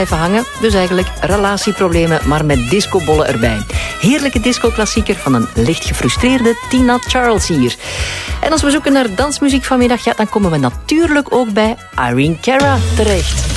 blijven hangen. Dus eigenlijk relatieproblemen, maar met discobollen erbij. Heerlijke disco-klassieker van een licht gefrustreerde Tina Charles hier. En als we zoeken naar dansmuziek vanmiddag, dan komen we natuurlijk ook bij Irene Cara terecht.